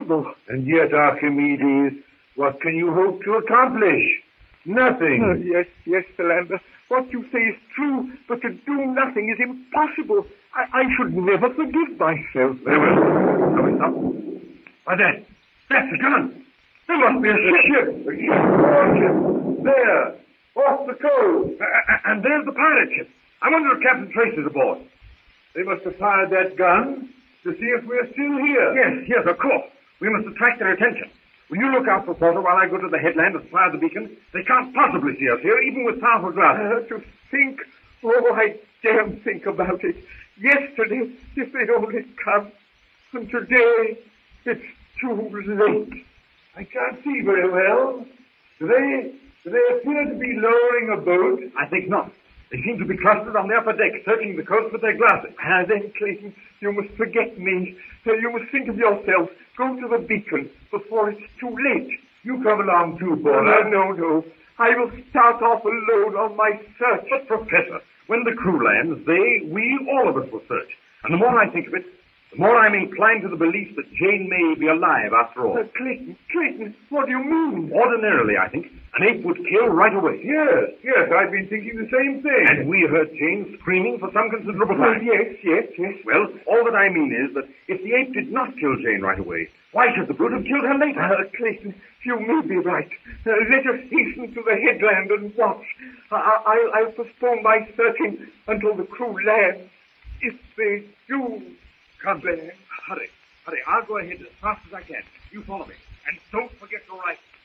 impossible. And yet, Archimedes, what can you hope to accomplish? Nothing. Yes, Philander. What you say is true, but to do nothing is impossible. I should never forgive myself. Very well. Shall we stop? Why, that's a gun. There must be a ship. There, off the coast. And there's the pirate ship. I wonder if Captain Trace is aboard. They must have fired that gun to see if we're still here. Yes, of course. We must attract their attention. Will you look out for water while I go to the headland and fire the beacon? They can't possibly see us here, even with powerful glasses. To think, I daren't think about it. Yesterday, if they'd only come, and today, it's too late. I can't see very well. Do they appear to be lowering a boat? I think not. They seem to be clustered on the upper deck, searching the coast with their glasses. Then, Clayton, you must forget me. You must think of yourself. Go to the beacon before it's too late. You come along too, Bola. No. I will start off alone on my search. But, Professor, when the crew lands, we, all of us will search. And the more I think of it, the more I'm inclined to the belief that Jane may be alive after all. Clayton, what do you mean? Ordinarily, I think, an ape would kill right away. Yes, I've been thinking the same thing. And we heard Jane screaming for some considerable time. Yes. Well, all that I mean is that if the ape did not kill Jane right away, why should the brute have killed her later? Clayton, you may be right. Let us hasten to the headland and watch. I'll postpone my searching until the crew lands. If they do come back. Hurry. I'll go ahead as fast as I can. You follow me. And don't forget to write.